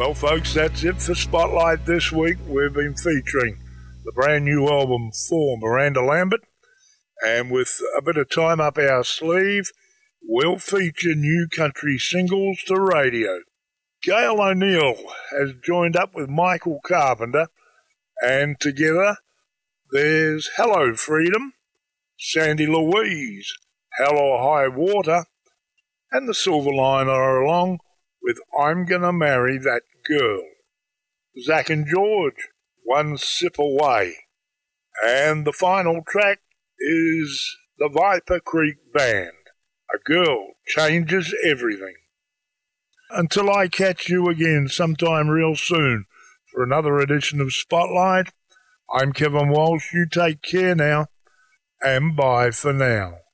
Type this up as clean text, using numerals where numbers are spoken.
Well, folks, that's it for Spotlight this week. We've been featuring the brand new album for Miranda Lambert, and with a bit of time up our sleeve, we'll feature new country singles to radio. Gail O'Neill has joined up with Michael Carpenter, and together there's Hello Freedom, Sandy Louise, Hell or High Water, and the Silverline are along with I'm Gonna Marry That Girl. Zach and George, One Sip Away. And the final track is the Viper Creek Band, A Girl Changes Everything. Until I catch you again sometime real soon for another edition of Spotlight, I'm Kevin Walsh. You take care now, and bye for now.